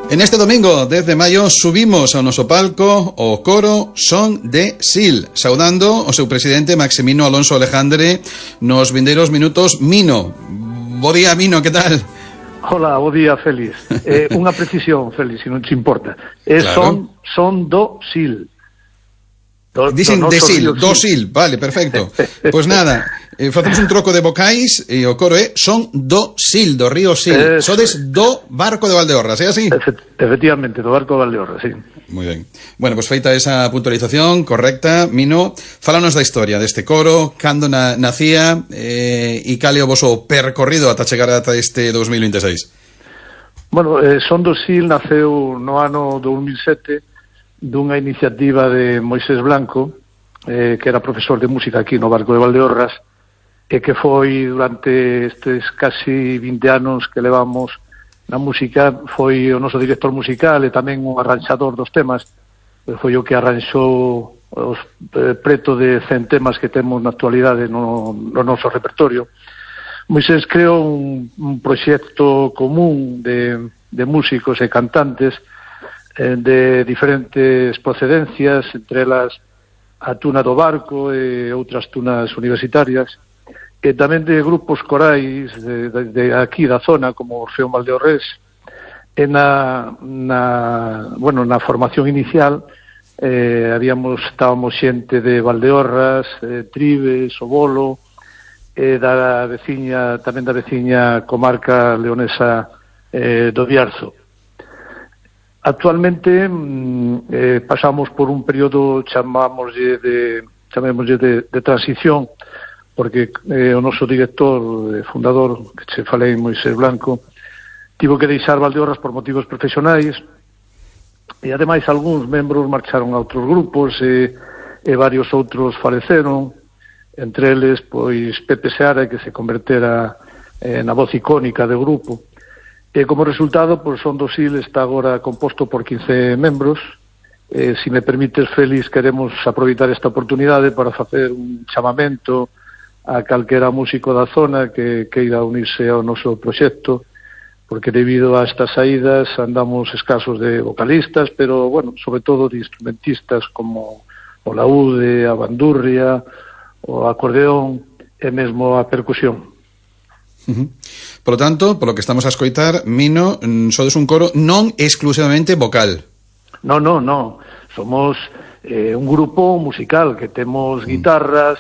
En este domingo, 10 de maio, subimos ao noso palco o coro Son de Sil, saudando o seu presidente Maximino Alonso Alejandre nos vindeiros minutos. Mino, bo día, Mino, que tal? Hola, bo día, Félix. Unha precisión, Félix, se non te importa. Claro. Son do Sil. Dicen de Sil, do Sil, vale, perfecto. Pois nada, facemos un troco de vocais e o coro é Son do Sil, do río Sil. Sodes do barco de Valdeorras, é así? Efectivamente, do barco de Valdeorras, sí. Moi ben. Bueno, pois feita esa puntualización correcta, Mino, fálanos da historia deste coro, cando nacía e cal é o voso percorrido ata chegar ata este 2026. Bueno, Son do Sil naceu no ano 2007 dunha iniciativa de Moisés Blanco, que era profesor de música aquí no barco de Valdeorras, e que foi durante estes casi 20 anos que levamos na música, foi o noso director musical e tamén un arranxador dos temas, foi o que arranxou os preto de 100 temas que temos na actualidade no noso repertorio. Moisés creou un proxecto común de músicos e cantantes de diferentes procedencias, entre elas a tuna do barco e outras tunas universitarias, e tamén de grupos corais de aquí da zona, como Orfeón Valdeorrés, e na formación inicial estábamos xente de Valdeorras, Tribes, O Bolo, e tamén da veciña comarca leonesa do Bierzo. Actualmente pasamos por un período chamémoslle de transición, porque o noso director, fundador, que che falei, Moisés Blanco, tivo que deixar Valdeorras por motivos profesionais, e ademais algúns membros marcharon a outros grupos e varios outros faleceron, entre eles pois Pepe Seara, que se convertera na voz icónica do grupo. E como resultado, pois, Son do Sil está agora composto por 15 membros. Se me permites, Félix, queremos aproveitar esta oportunidade para facer un chamamento a calquera músico da zona que queira unirse ao noso proxecto, porque debido a estas saídas andamos escasos de vocalistas, pero, bueno, sobre todo de instrumentistas como o laúde, a bandurria, o acordeón e mesmo a percusión. Por lo tanto, por lo que estamos a escoitar, Mino, sodes un coro non exclusivamente vocal. No. Somos un grupo musical que temos guitarras,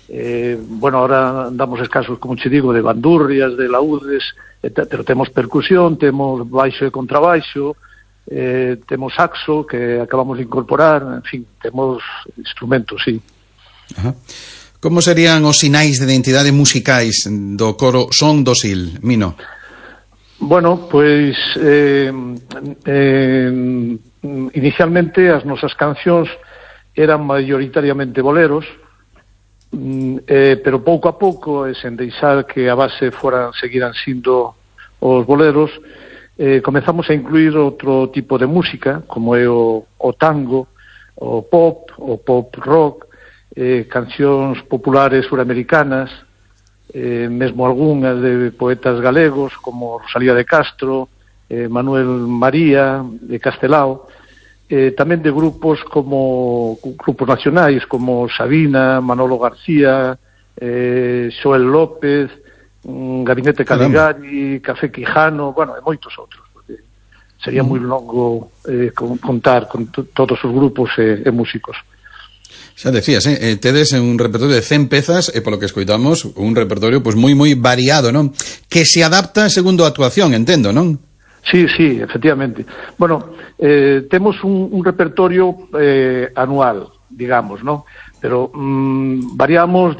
ahora andamos escasos, como che digo, de bandurrias, de laúdes, pero temos percusión, temos baixo e contrabaixo, temos saxo, que acabamos de incorporar, en fin, temos instrumentos, sí. Ajá. Como serían os sinais de identidade musicais do coro Son do Sil, Mino? Bueno, pois inicialmente as nosas cancións eran maioritariamente boleros, pero pouco a pouco, sen deixar que a base seguiran sindo os boleros, comezamos a incluir outro tipo de música, como é o tango, o pop rock, cancións populares suramericanas, mesmo algunhas de poetas galegos como Rosalía de Castro, Manuel María de Castelao, tamén de grupos nacionais como Sabina, Manolo García, Xoel López, Gabinete Caligari, Café Quijano, e moitos outros, porque sería moi longo contar con todos os grupos e músicos. Xa decías, tedes un repertorio de 100 pezas e polo que escoitamos un repertorio pois moi variado, non? Que se adapta segundo a actuación, entendo, non? Sí, efectivamente. Bueno, temos un repertorio anual, digamos, non? Pero variamos